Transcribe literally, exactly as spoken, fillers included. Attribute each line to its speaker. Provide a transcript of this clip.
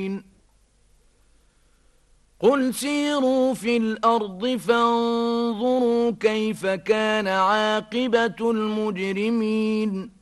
Speaker 1: قل سيروا في الأرض فانظروا كيف كان عاقبة المجرمين